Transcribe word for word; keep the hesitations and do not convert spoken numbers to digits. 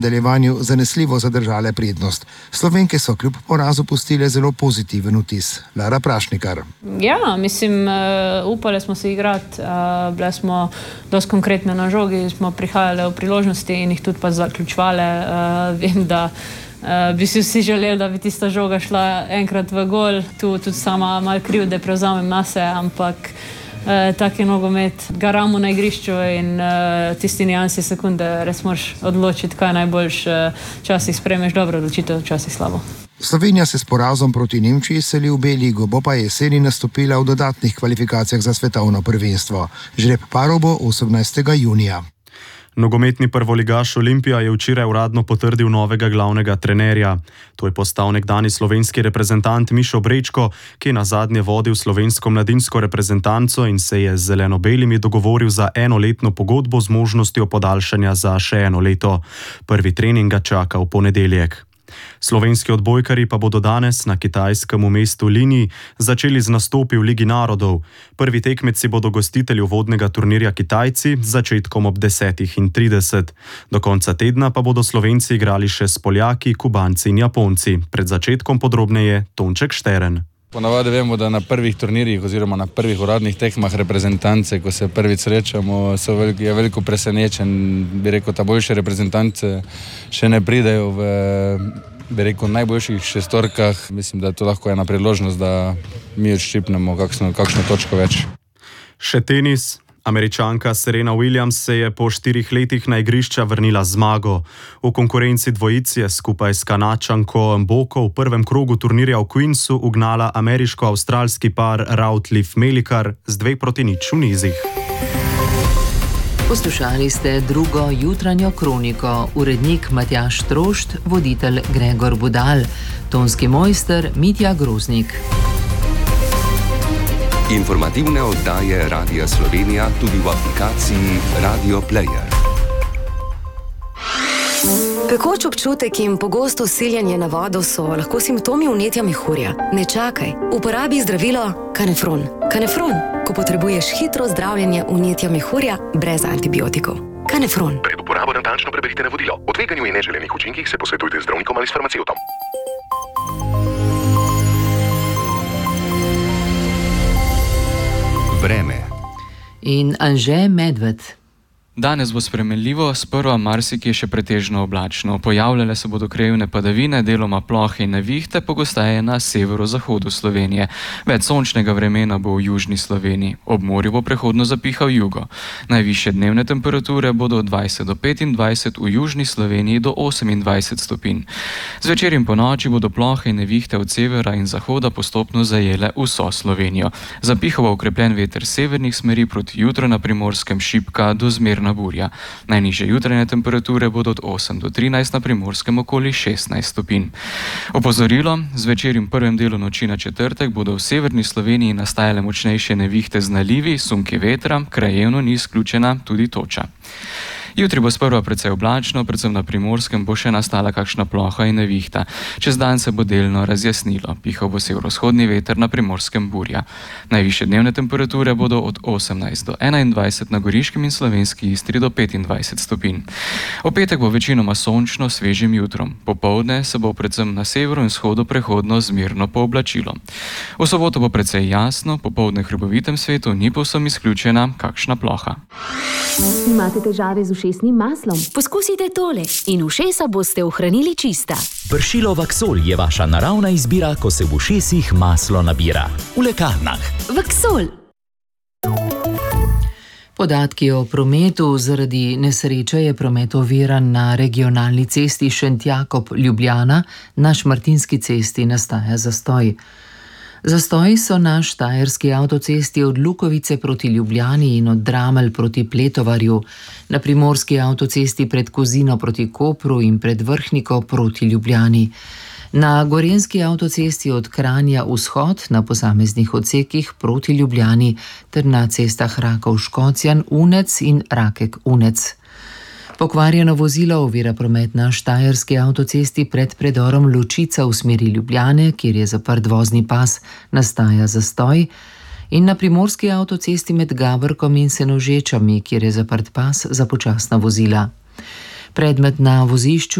V nadaljevanju zanesljivo zadržale prednost. Slovenke so kljub porazu pustile zelo pozitiven vtis. Lara Prašnikar. Ja, mislim, upali smo se igrati, bile smo dosti konkretne na žogi, smo prihajale v priložnosti in jih tudi pa zaključvale. Vem, da bi si vsi želeli, da bi tista žoga šla enkrat v gol. Tu tudi sama malo krivde prevzamem nase, ampak Uh, tak je nogomet, garamo na igrišču in uh, tisti nijansi sekunde res moraš odločiti, kaj najboljš. Včasih uh, sprejmeš dobro odločitev, včasih slabo. Slovenija se s porazom proti Nemčiji seli v B ligo, bo pa jeseni nastopila v dodatnih kvalifikacijah za svetovno prvenstvo. Žreb parov bo osemnajstega junija. Nogometni prvoligaš Olimpija je včeraj uradno potrdil novega glavnega trenerja. To je postal nekdani slovenski reprezentant Mišo Brečko, ki je nazadnje vodil slovensko mladinsko reprezentanco in se je z zeleno-belimi dogovoril za enoletno pogodbo z možnostjo podaljšanja za še eno leto. Prvi trening ga čaka v ponedeljek. Slovenski odbojkarji pa bodo danes na kitajskem mestu Linji začeli z nastopi v Ligi narodov. Prvi tekmeci bodo gostitelji uvodnega turnirja Kitajci z začetkom ob desetih trideset. Do konca tedna pa bodo Slovenci igrali še s Poljaki, Kubanci in Japonci. Pred začetkom podrobneje Tonček Štern. Ponavadi vemo, da na prvih turnirjih oziroma na prvih uradnih tekmah reprezentance, ko se prvič srečamo, so veliko, je veliko presenečen. Bi rekel, ta boljše reprezentance še ne pridejo v, bi rekel, najboljših šestorkah. Mislim, da je to lahko ena priložnost, da mi odščipnemo kakšno, kakšno točko več. Še tenis. Američanka Serena Williams se je po štirih letih na igrišča vrnila z zmago. V konkurenci dvojic je skupaj s Kanačanko Mboko v prvem krogu turnirja v Queensu ugnala ameriško-avstralski par Routliffe-Melikar z dve proti nič v nizih. Poslušali ste drugo jutranjo kroniko. Urednik Matjaž Trošt, voditelj Gregor Budal, tonski mojster Mitja Groznik. Informativne oddaje Radia Slovenija tudi v aplikaciji Radio Player. Pekoč občutek in pogosto siljenje na vodo so lahko simptomi vnetja mehurja. Ne čakaj, uporabi zdravilo Kanefron. Kanefron, ko potrebuješ hitro zdravljenje vnetja mehurja brez antibiotikov. Kanefron. Pred uporabo natančno preberite navodilo. O tveganju in neželenih učinkih se posvetujte z zdravnikom ali s farmacevtom. Vreme. In Anže Medved. Danes bo spremenljivo, sprva marsikje še pretežno oblačno. Pojavljale se bodo krajevne padavine, deloma plohe in nevihte, pogosteje na severozahodu Slovenije. Več sončnega vremena bo v južni Sloveniji. Ob morju bo prehodno zapihal jugo. Najvišje dnevne temperature bodo od dvajset do petindvajset, v južni Sloveniji do osemindvajset stopinj. Zvečer in ponoči bodo plohe in nevihte od severa in zahoda postopno zajele vso Slovenijo. Zapihal bo okrepljen veter severnih smeri, proti jutru na Primorskem šibka do zmerna burja. Najnižje jutranje temperature bodo od osem do trinajst, na Primorskem okoli šestnajst stopinj. Opozorilo, zvečer in prvem delu noči na četrtek bodo v severni Sloveniji nastajale močnejše nevihte z nalivi, sunki vetra, krajevno ni izključena tudi toča. Jutri bo sprva precej oblačno, predvsem na Primorskem bo še nastala kakšna ploha in nevihta. Čez dan se bo delno razjasnilo, pihal bo severovzhodni veter, na Primorskem burja. Najvišje dnevne temperature bodo od osemnajst do enaindvajset, na Goriškem in Slovenski Istri do petindvajset stopinj. V petek bo večinoma sončno, svežim jutrom. Popoldne se bo predvsem na severu in vzhodu prehodno zmerno pooblačilo. V soboto bo precej jasno, popoldne v hribovitem svetu ni povsem izključena kakšna ploha. Imate težave z ušesnim maslom? Poskusite tole in ušesa boste ohranili čista. Pršilo Vaksol je vaša naravna izbira, ko se v ušesih maslo nabira. V lekarnah. Vaksol. Podatki o prometu. Zaradi nesreče je promet oviran na regionalni cesti Šentjakob-Ljubljana, na Šmartinski cesti nastaja zastoj. Zastoji so na štajerski avtocesti od Lukovice proti Ljubljani in od Dramelj proti Pletovarju, na primorski avtocesti pred Kozino proti Kopru in pred Vrhniko proti Ljubljani, na gorenjski avtocesti od Kranja vzhod na posameznih odsekih proti Ljubljani ter na cestah Rakov-Škocjan, Unec in Rakek-Unec. Pokvarjeno vozilo ovira promet na štajerski avtocesti pred predorom Lučica v smeri Ljubljane, kjer je zaprt vozni pas, nastaja zastoj, in na primorski avtocesti med Gabrkom in Senožečami, kjer je zaprt pas za počasna vozila. Predmet na vozišču